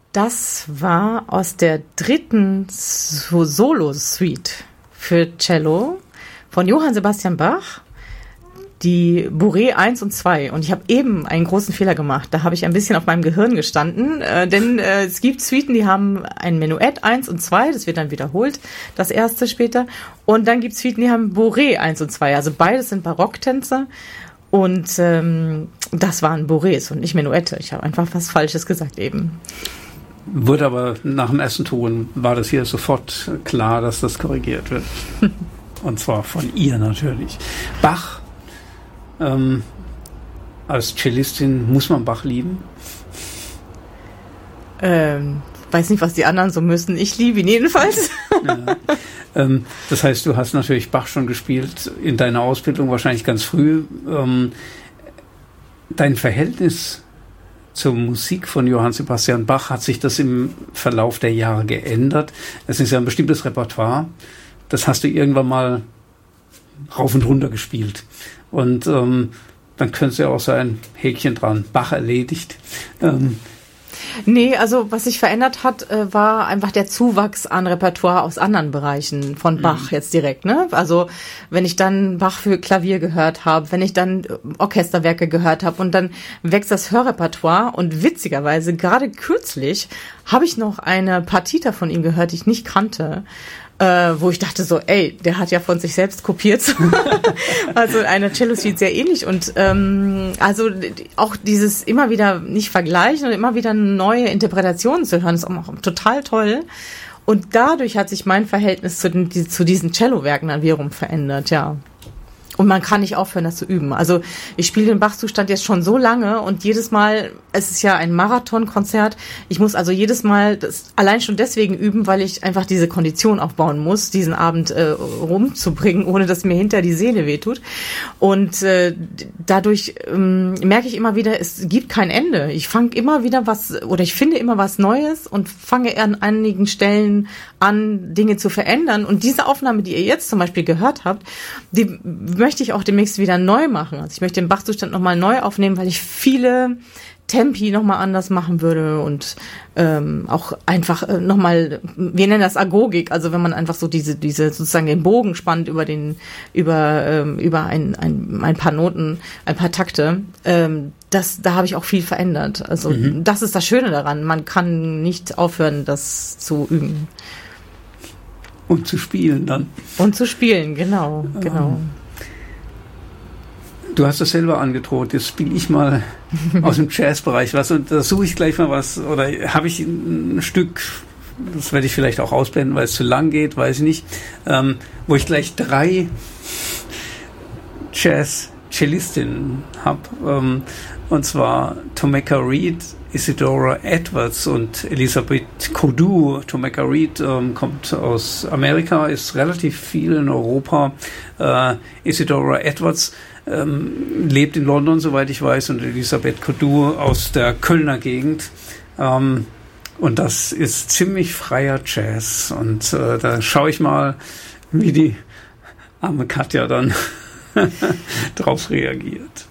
Das war aus der 3. Solo-Suite für Cello von Johann Sebastian Bach, die Bourrée 1 und 2. Und ich habe eben einen großen Fehler gemacht. Da habe ich ein bisschen auf meinem Gehirn gestanden, denn es gibt Suiten, die haben ein Menuett 1 und 2, das wird dann wiederholt, das erste später. Und dann gibt es Suiten, die haben Bourrée 1 und 2. Also beides sind Barocktänze. Und das waren Bourrées und nicht Menuette. Ich habe einfach was Falsches gesagt eben. Wurde aber nach dem ersten Ton, war das hier sofort klar, dass das korrigiert wird. Und zwar von ihr natürlich. Bach, als Cellistin, muss man Bach lieben? Weiß nicht, was die anderen so müssen. Ich liebe ihn jedenfalls. Ja. Das heißt, du hast natürlich Bach schon gespielt in deiner Ausbildung, wahrscheinlich ganz früh. Dein Verhältnis zur Musik von Johann Sebastian Bach, hat sich das im Verlauf der Jahre geändert? Es ist ja ein bestimmtes Repertoire. Das hast du irgendwann mal rauf und runter gespielt. Und dann könnte es ja auch sein, Häkchen dran, Bach erledigt. Nee, also was sich verändert hat, war einfach der Zuwachs an Repertoire aus anderen Bereichen von Bach jetzt direkt, ne? Also wenn ich dann Bach für Klavier gehört habe, wenn ich dann Orchesterwerke gehört habe und dann wächst das Hörrepertoire und witzigerweise gerade kürzlich habe ich noch eine Partita von ihm gehört, die ich nicht kannte. Wo ich dachte so, ey, der hat ja von sich selbst kopiert. Also eine Cello-Suite sehr ähnlich und also auch dieses immer wieder nicht vergleichen und immer wieder neue Interpretationen zu hören, ist auch total toll. Und dadurch hat sich mein Verhältnis zu diesen Cello-Werken dann wiederum verändert, ja. Und man kann nicht aufhören, das zu üben. Also ich spiele den Bach-Zustand jetzt schon so lange und jedes Mal, es ist ja ein Marathonkonzert, ich muss also jedes Mal das allein schon deswegen üben, weil ich einfach diese Kondition aufbauen muss, diesen Abend rumzubringen, ohne dass mir hinter die Seele wehtut. Und dadurch merke ich immer wieder, es gibt kein Ende. Ich fange immer wieder ich finde immer was Neues und fange an einigen Stellen an, Dinge zu verändern. Und diese Aufnahme, die ihr jetzt zum Beispiel gehört habt, die möchte ich auch demnächst wieder neu machen. Also ich möchte den Bach-Zustand nochmal neu aufnehmen, weil ich viele Tempi nochmal anders machen würde und auch einfach nochmal, wir nennen das Agogik, also wenn man einfach so diese sozusagen den Bogen spannt über ein paar Noten, ein paar Takte, da habe ich auch viel verändert. Also das ist das Schöne daran, man kann nicht aufhören, das zu üben. Und zu spielen dann. Und zu spielen, genau. Du hast das selber angedroht, jetzt spiele ich mal aus dem Jazzbereich was und da suche ich gleich mal was oder habe ich ein Stück, das werde ich vielleicht auch ausblenden, weil es zu lang geht, weiß ich nicht, wo ich gleich 3 Jazz-Cellistinnen habe, und zwar Tomeka Reed, Isadora Edwards und Elisabeth Codu. Tomeka Reed kommt aus Amerika, ist relativ viel in Europa. Isadora Edwards lebt in London, soweit ich weiß, und Elisabeth Codu aus der Kölner Gegend. Und das ist ziemlich freier Jazz. Und da schaue ich mal, wie die arme Katja dann drauf reagiert.